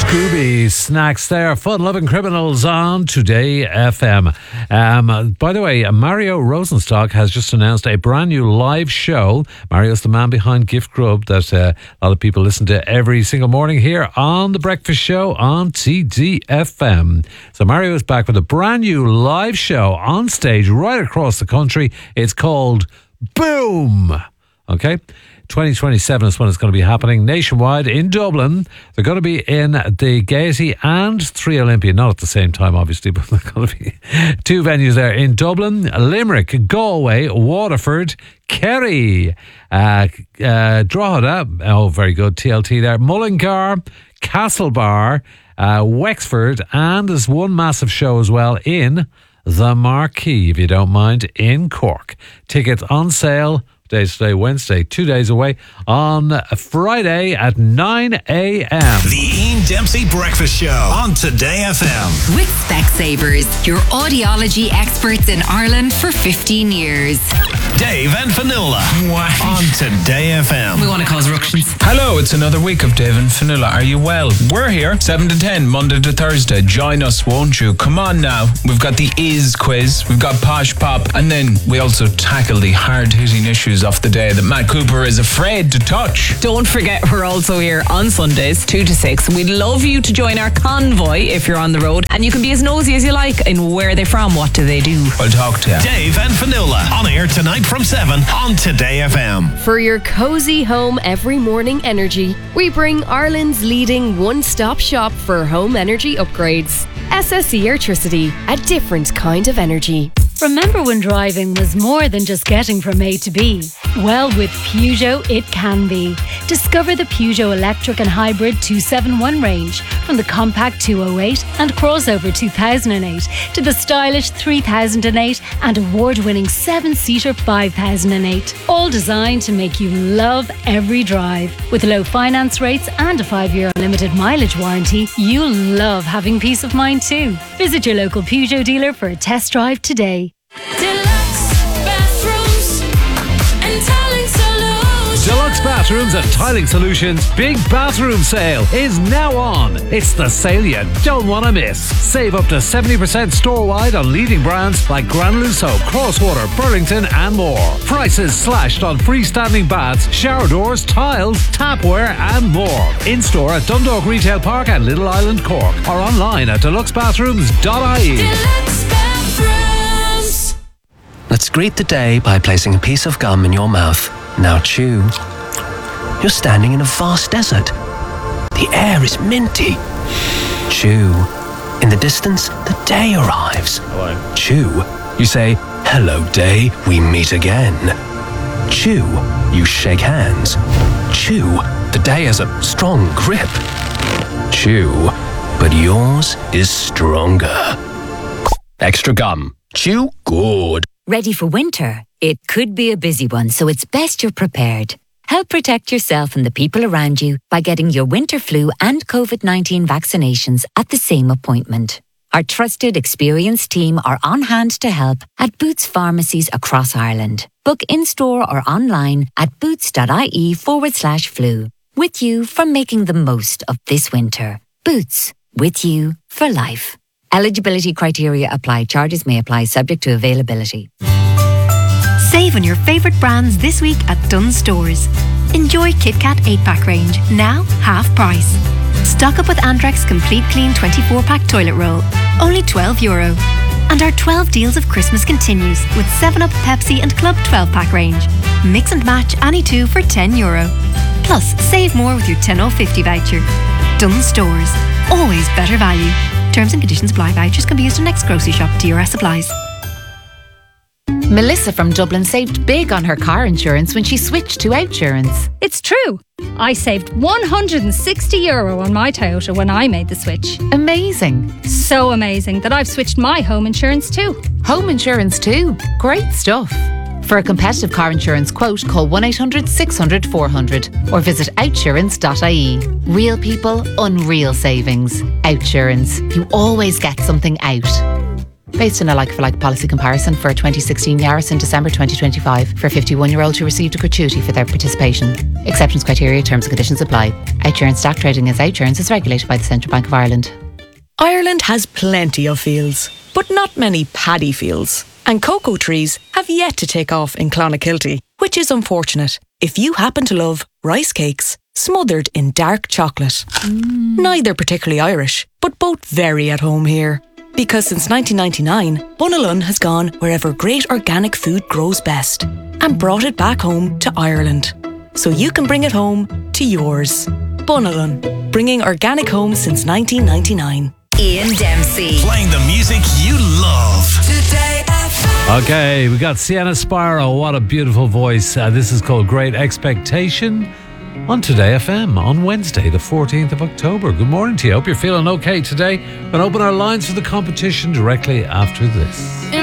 Scooby Snacks there. Fun-loving criminals on Today FM. By the way, Mario Rosenstock has just announced a brand new live show. Mario's the man behind Gift Grub that a lot of people listen to every single morning here on The Breakfast Show on TDFM. So Mario is back with a brand new live show on stage right across the country. It's called Boom. Okay? 2027 is when it's going to be happening nationwide in Dublin. They're going to be in the Gaiety and 3 Olympia, not at the same time obviously, but they're going to be two venues there in Dublin, Limerick, Galway, Waterford, Kerry, Drogheda, oh very good, TLT there, Mullingar, Castlebar, Wexford, and there's one massive show as well in the Marquee, if you don't mind, in Cork. Tickets on sale. Today's today, Wednesday, 2 days away, on Friday at 9 a.m. The Ian Dempsey Breakfast Show on Today FM. With Specsavers, your audiology experts in Ireland for 15 years. Dave and Fionnuala on Today FM. We want to cause ructions. Hello, it's another week of Dave and Fionnuala. Are you well? We're here, 7 to 10, Monday to Thursday. Join us, won't you? Come on now. We've got the Is quiz, we've got Posh Pop, and then we also tackle the hard-hitting issues of the day that Matt Cooper is afraid to touch. Don't forget, we're also here on Sundays, 2 to 6. We'd love you to join our convoy if you're on the road, and you can be as nosy as you like in where they're from, what do they do. I'll talk to you. Dave and Fionnuala on air tonight from 7 on Today FM. For your cozy home every morning energy, we bring Ireland's leading one-stop shop for home energy upgrades. SSE Airtricity, a different kind of energy. Remember when driving was more than just getting from A to B? Well, with Peugeot, it can be. Discover the Peugeot Electric and Hybrid 271 range, from the compact 208 and crossover 2008 to the stylish 3008 and award-winning 7-seater 5008. All designed to make you love every drive. With low finance rates and a 5-year unlimited mileage warranty, you'll love having peace of mind too. Visit your local Peugeot dealer for a test drive today. Deluxe Bathrooms and Tiling Solutions Big Bathroom Sale is now on. It's the sale you don't want to miss. Save up to 70% store-wide on leading brands like Granuloso, Crosswater, Burlington and more. Prices slashed on freestanding baths, shower doors, tiles, tapware and more. In-store at Dundalk Retail Park and Little Island Cork, or online at deluxebathrooms.ie. Deluxe Bathrooms. Let's greet the day by placing a piece of gum in your mouth. Now chew. You're standing in a vast desert. The air is minty. Chew. In the distance, the day arrives. Hello. Chew. You say, hello day, we meet again. Chew. You shake hands. Chew. The day has a strong grip. Chew. But yours is stronger. Extra gum. Chew good. Ready for winter? It could be a busy one, so it's best you're prepared. Help protect yourself and the people around you by getting your winter flu and COVID-19 vaccinations at the same appointment. Our trusted, experienced team are on hand to help at Boots pharmacies across Ireland. Book in-store or online at boots.ie/flu. With you for making the most of this winter. Boots, with you for life. Eligibility criteria apply. Charges may apply, subject to availability. Save on your favourite brands this week at Dunnes Stores. Enjoy KitKat 8-pack range, now half price. Stock up with Andrex Complete Clean 24-pack toilet roll, only €12. And our 12 deals of Christmas continues with 7-Up, Pepsi and Club 12-pack range. Mix and match any two for €10. Plus, save more with your 10/50 voucher. Dunnes Stores, always better value. Terms and conditions apply. Vouchers can be used in next grocery shop. TRS applies. Melissa from Dublin saved big on her car insurance when she switched to Outsurance. It's true. I saved €160 on my Toyota when I made the switch. Amazing. So amazing that I've switched my home insurance too. Home insurance too. Great stuff. For a competitive car insurance quote, call 1-800-600-400 or visit outsurance.ie. Real people, unreal savings. Outsurance. You always get something out. based on a like-for-like policy comparison for a 2016 Yaris in December 2025 for a 51-year-old who received a gratuity for their participation. Acceptance criteria, terms and conditions apply. Outsurance stock trading as Outsurance is regulated by the Central Bank of Ireland. Ireland has plenty of fields, but not many paddy fields. And cocoa trees have yet to take off in Clonakilty, which is unfortunate if you happen to love rice cakes smothered in dark chocolate. Neither particularly Irish, but both very at home here. Because since 1999, Bunalun has gone wherever great organic food grows best and brought it back home to Ireland. So you can bring it home to yours. Bunalun, bringing organic home since 1999. Ian Dempsey. Playing the music you love. Today FM. Okay, we got Sienna Sparrow. What a beautiful voice. This is called Great Expectation on Today FM on Wednesday, the 14th of October. Good morning to you. Hope you're feeling okay today. We're going to open our lines for the competition directly after this.